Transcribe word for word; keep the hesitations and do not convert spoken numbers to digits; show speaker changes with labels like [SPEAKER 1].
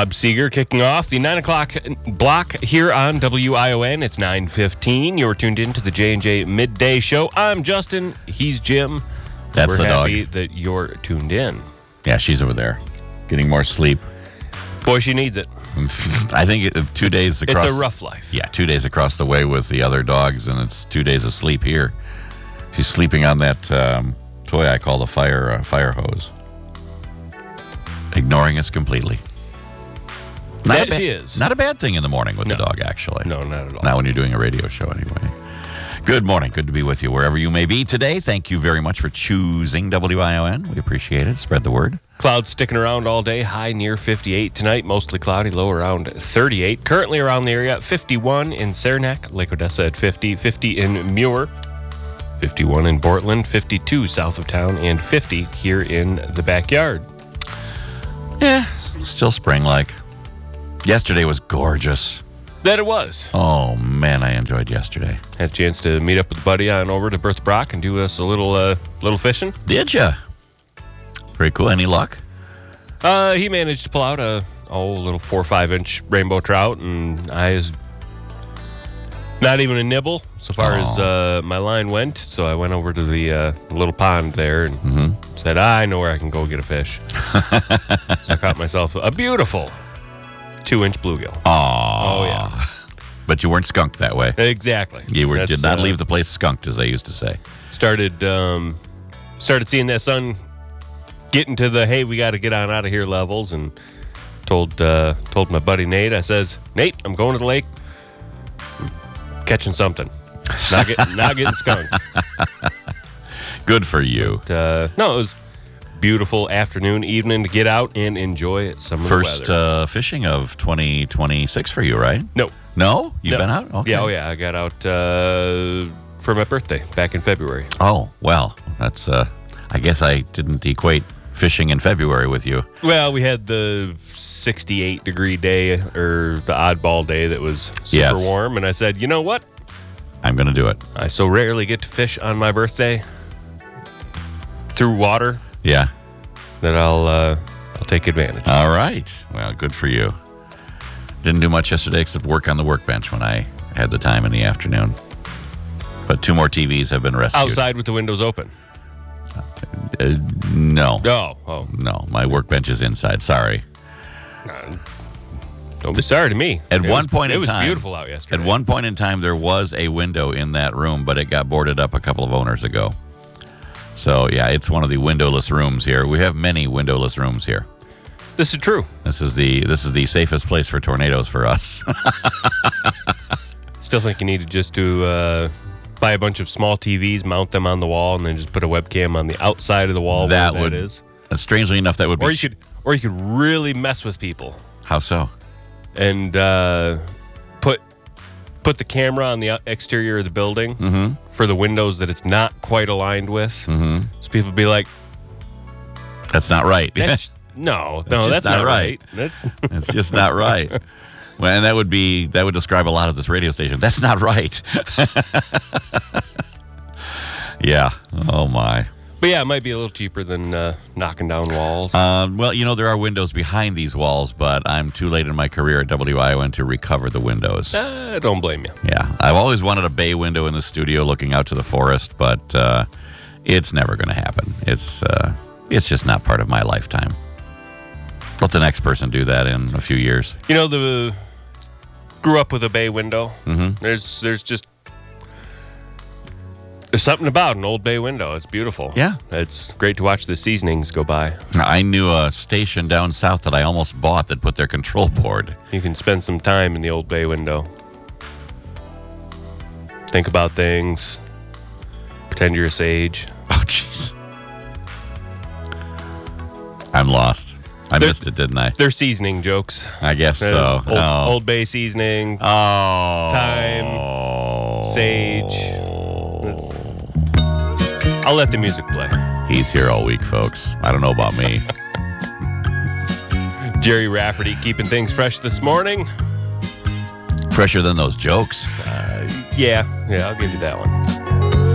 [SPEAKER 1] Bob Seeger kicking off the nine o'clock block here on W I O N. It's nine fifteen. You're tuned in to the J and J Midday Show. I'm Justin. He's Jim.
[SPEAKER 2] That's
[SPEAKER 1] We're
[SPEAKER 2] the dog.
[SPEAKER 1] happy that you're tuned in.
[SPEAKER 2] Yeah, she's over there getting more sleep.
[SPEAKER 1] Boy, she needs it.
[SPEAKER 2] I think it, two days across...
[SPEAKER 1] It's a rough life.
[SPEAKER 2] Yeah, two days across the way with the other dogs, and it's two days of sleep here. She's sleeping on that um, toy I call the fire uh, fire hose. Ignoring us completely. Not
[SPEAKER 1] Yeah,
[SPEAKER 2] a ba-
[SPEAKER 1] she is.
[SPEAKER 2] Not a bad thing in the morning with
[SPEAKER 1] No.
[SPEAKER 2] the dog, actually.
[SPEAKER 1] No, not at all.
[SPEAKER 2] Not when you're doing a radio show, anyway. Good morning. Good to be with you wherever you may be today. Thank you very much for choosing W I O N. We appreciate it. Spread the word.
[SPEAKER 1] Clouds sticking around all day. High near fifty-eight tonight. Mostly cloudy. Low around thirty-eight. Currently around the area. fifty-one in Saranac. Lake Odessa at fifty. fifty in Muir. fifty-one in Portland. fifty-two south of town. And fifty here in the backyard.
[SPEAKER 2] Yeah, still spring-like. Yesterday was gorgeous.
[SPEAKER 1] That it was.
[SPEAKER 2] Oh, man, I enjoyed yesterday.
[SPEAKER 1] Had a chance to meet up with a buddy on over to Bertha Brock and do us a little uh, little fishing.
[SPEAKER 2] Did ya? Pretty cool. Any luck?
[SPEAKER 1] Uh, he managed to pull out a oh little four or five inch rainbow trout, and I was not even a nibble so far
[SPEAKER 2] Aw.
[SPEAKER 1] as uh, my line went. So I went over to the uh, little pond there and
[SPEAKER 2] Mm-hmm.
[SPEAKER 1] said, I know where I can go get a fish. So I caught myself a beautiful two inch bluegill.
[SPEAKER 2] Aww.
[SPEAKER 1] Oh, yeah.
[SPEAKER 2] But you weren't skunked that way.
[SPEAKER 1] Exactly.
[SPEAKER 2] You were,
[SPEAKER 1] That's,
[SPEAKER 2] did not
[SPEAKER 1] uh,
[SPEAKER 2] leave the place skunked, as they used to say.
[SPEAKER 1] Started um, started seeing that sun getting to the hey, we got to get on out of here levels, and told uh, told my buddy Nate. I says, Nate, I'm going to the lake, I'm catching something, not getting not getting skunked.
[SPEAKER 2] Good for you.
[SPEAKER 1] But, uh, no, it was beautiful afternoon, evening to get out and enjoy some of
[SPEAKER 2] First
[SPEAKER 1] the weather.
[SPEAKER 2] uh, fishing of twenty twenty-six for you, right?
[SPEAKER 1] no,
[SPEAKER 2] No? You've
[SPEAKER 1] No.
[SPEAKER 2] been out? Okay.
[SPEAKER 1] yeah, oh yeah, I got out uh, for my birthday back in February.
[SPEAKER 2] Oh, well, that's, uh, I guess I didn't equate fishing in February with you.
[SPEAKER 1] Well, we had the sixty-eight degree day, or the oddball day that was super
[SPEAKER 2] Yes.
[SPEAKER 1] warm, and I said, you know what?
[SPEAKER 2] I'm going to do it.
[SPEAKER 1] I so rarely get to fish on my birthday through water
[SPEAKER 2] Yeah.
[SPEAKER 1] that I'll uh, I'll take advantage.
[SPEAKER 2] All right. Well, good for you. Didn't do much yesterday except work on the workbench when I had the time in the afternoon. But two more T Vs have been rescued.
[SPEAKER 1] Outside with the windows open.
[SPEAKER 2] Uh, no.
[SPEAKER 1] Oh, oh,
[SPEAKER 2] No, my workbench is inside. Sorry.
[SPEAKER 1] uh, don't be sorry to me.
[SPEAKER 2] At
[SPEAKER 1] It
[SPEAKER 2] one
[SPEAKER 1] was-
[SPEAKER 2] point
[SPEAKER 1] it
[SPEAKER 2] in
[SPEAKER 1] was
[SPEAKER 2] time-
[SPEAKER 1] beautiful out yesterday.
[SPEAKER 2] At one point in time, there was a window in that room, but it got boarded up a couple of owners ago. So, yeah, it's one of the windowless rooms here. We have many windowless rooms here.
[SPEAKER 1] This is true.
[SPEAKER 2] This is the this is the safest place for tornadoes for us.
[SPEAKER 1] Still think you need to just do uh, buy a bunch of small T Vs, mount them on the wall, and then just put a webcam on the outside of the wall
[SPEAKER 2] That
[SPEAKER 1] where
[SPEAKER 2] would-
[SPEAKER 1] that is.
[SPEAKER 2] Strangely enough, that would be...
[SPEAKER 1] Or you could, or you could really mess with people
[SPEAKER 2] How so?
[SPEAKER 1] and uh, put put the camera on the exterior of the building
[SPEAKER 2] Mm-hmm.
[SPEAKER 1] for the windows that it's not quite aligned with.
[SPEAKER 2] Mm-hmm.
[SPEAKER 1] So people be like,
[SPEAKER 2] That's not right.
[SPEAKER 1] that's, "No,
[SPEAKER 2] That's
[SPEAKER 1] no,
[SPEAKER 2] just
[SPEAKER 1] that's
[SPEAKER 2] not
[SPEAKER 1] not
[SPEAKER 2] right.
[SPEAKER 1] right. That's
[SPEAKER 2] It's just not right. Well, and that would be that would describe a lot of this radio station. That's not right. Yeah. Oh my.
[SPEAKER 1] But yeah, it might be a little cheaper than uh, knocking down walls.
[SPEAKER 2] Um, well, you know there are windows behind these walls, but I'm too late in my career at W I O N to recover the windows.
[SPEAKER 1] uh, don't blame you.
[SPEAKER 2] Yeah, I've always wanted a bay window in the studio looking out to the forest, but uh, it's never going to happen. It's uh, it's just not part of my lifetime. Let the next person do that in a few years.
[SPEAKER 1] You know, the grew up with a bay window.
[SPEAKER 2] Mm-hmm.
[SPEAKER 1] There's there's just there's something about an old bay window. It's beautiful.
[SPEAKER 2] Yeah.
[SPEAKER 1] It's great to watch the seasonings go by.
[SPEAKER 2] I knew a station down south that I almost bought that put their control board.
[SPEAKER 1] You can spend some time in the old bay window. Think about things. Pretend you're a sage.
[SPEAKER 2] Oh, jeez. I'm lost. I
[SPEAKER 1] There-
[SPEAKER 2] missed it, didn't I?
[SPEAKER 1] They're seasoning jokes.
[SPEAKER 2] I guess
[SPEAKER 1] Uh,
[SPEAKER 2] so.
[SPEAKER 1] Old,
[SPEAKER 2] oh.
[SPEAKER 1] old bay seasoning.
[SPEAKER 2] Oh.
[SPEAKER 1] Thyme, sage. I'll let the music play.
[SPEAKER 2] He's here all week, folks. I don't know about me.
[SPEAKER 1] Jerry Rafferty keeping things fresh this morning.
[SPEAKER 2] Fresher than those jokes.
[SPEAKER 1] Uh, yeah, yeah, I'll give you that one.